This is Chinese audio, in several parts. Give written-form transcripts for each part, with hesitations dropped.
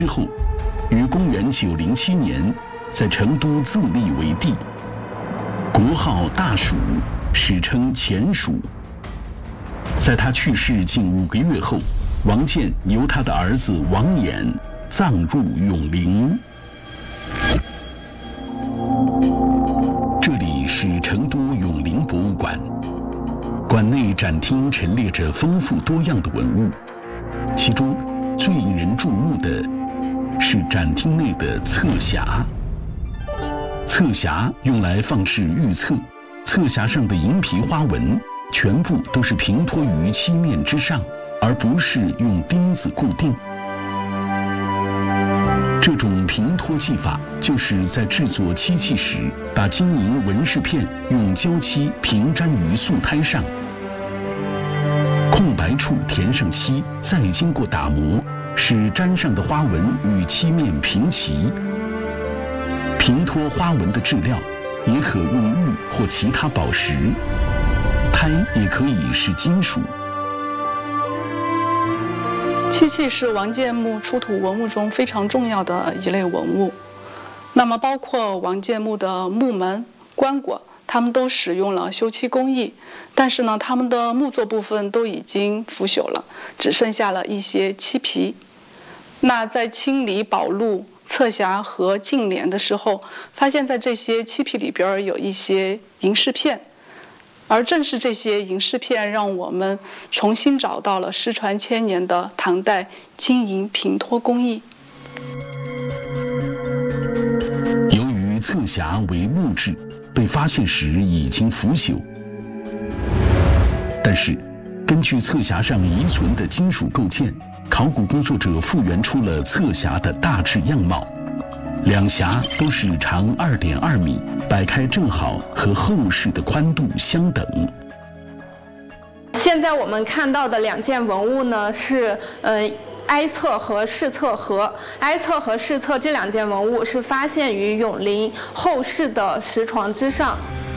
之后，于公元907年在成都自立为帝，国号大蜀，史称前蜀。在他去世近5个月后，王建由他的儿子王衍葬入永陵。这里是成都永陵博物馆，馆内展厅陈列着丰富多样的文物，其中最引人注目的是展厅内的册匣。册匣用来放置玉册，册匣上的银皮花纹全部都是平托于漆面之上，而不是用钉子固定。这种平托技法，就是在制作漆器时，把金银纹饰片用胶漆平粘于素胎上，空白处填上漆，再经过打磨，使粘上的花纹与漆面平齐。平托花纹的质料也可用玉或其他宝石，胎也可以是金属。 漆器是王建墓出土文物中非常重要的一类文物。那么包括王建墓的木门、棺椁，他们都使用了修漆工艺，但是呢，他们的木作部分都已经腐朽了，只剩下了一些漆皮。那在清理宝录、册匣和镜帘的时候，发现在这些漆皮里边有一些银饰片，而正是这些银饰片让我们重新找到了失传千年的唐代金银平托工艺。 由于册匣为木质，被发现时已经腐朽，但是根据册匣上遗存的金属构件，考古工作者复原出了册匣的大致样貌。两匣都是长2.2米，摆开正好，和后室的宽度相等。 现在我们看到的2件文物呢，是哀册和试册盒。哀册和试册这2件文物是发现于永陵后室的石床之上。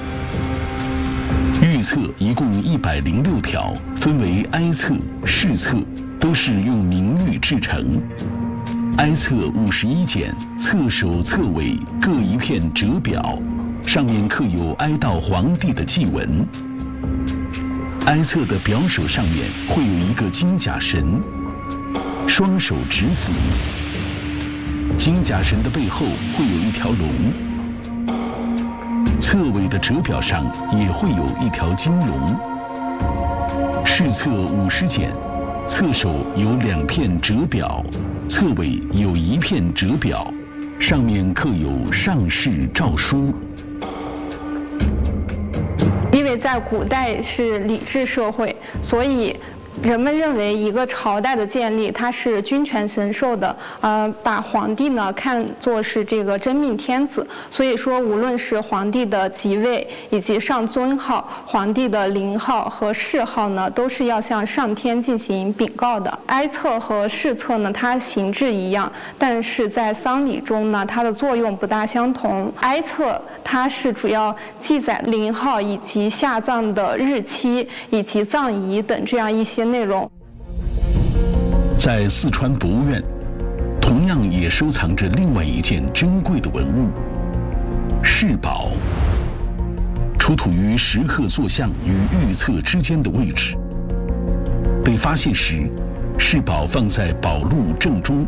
玉册一共106条，分为哀册、试册，都是用明玉制成。哀册51件，册首册尾各一片折表，上面刻有哀悼皇帝的祭文。哀册的表首上面会有一个金甲神，双手执斧。金甲神的背后会有一条龙。册尾的折表上也会有一条金龙。试册50件，册首有2片折表，册尾有1片折表，上面刻有上士诏书。 因为在古代是礼制社会，所以人们认为一个朝代的建立，它是君权神授的，把皇帝呢看作是这个真命天子。所以说，无论是皇帝的即位以及上尊号、皇帝的陵号和谥号呢，都是要向上天进行禀告的。哀册和试册呢，它形制一样，但是在丧礼中呢，它的作用不大相同。哀册它是主要记载陵号以及下葬的日期以及葬仪等这样一些内容。 在四川博物院，同样也收藏着另外一件珍贵的文物——饰宝，出土于石刻坐像与玉册之间的位置。被发现时，饰宝放在宝录正中。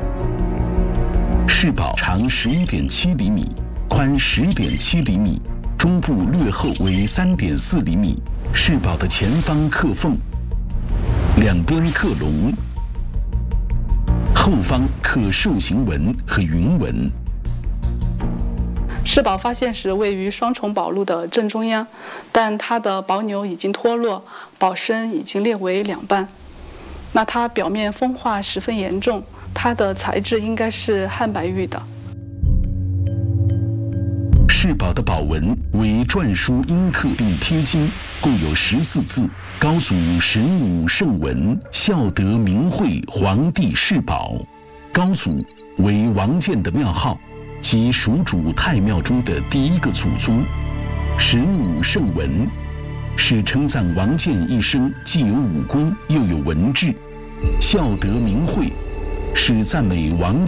饰宝长11.7厘米，宽10.7厘米，中部略厚为3.4厘米。饰宝的前方刻凤，两边刻龙，后方刻兽形纹和云纹。 饰宝发现时位于双重宝录的正中央，但它的宝钮已经脱落，宝身已经裂为2半。那它表面风化十分严重，它的材质应该是汉白玉的。 饰宝的宝纹为篆书阴刻并贴金，共有14字，高祖神武圣文，孝德明惠皇帝饰宝。高祖为王建的庙号，即蜀主太庙中的第一个祖宗。神武圣文是称赞王建一生既有武功又有文治。孝德明惠是赞美王